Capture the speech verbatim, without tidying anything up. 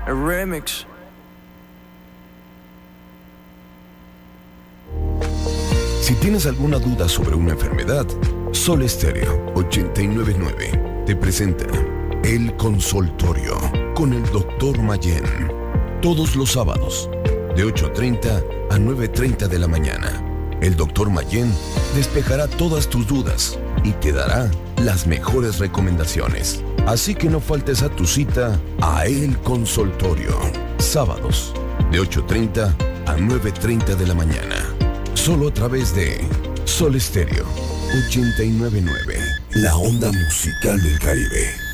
el remix. Si tienes alguna duda sobre una enfermedad, Sol Estéreo ochenta y nueve punto nueve te presenta El Consultorio con el doctor Mayén. Todos los sábados, de ocho treinta a nueve treinta de la mañana. El doctor Mayén despejará todas tus dudas y te dará las mejores recomendaciones. Así que no faltes a tu cita a El Consultorio. Sábados, de ocho treinta a nueve treinta de la mañana. Solo a través de Sol Estéreo ochenta y nueve punto nueve, la onda musical del Caribe.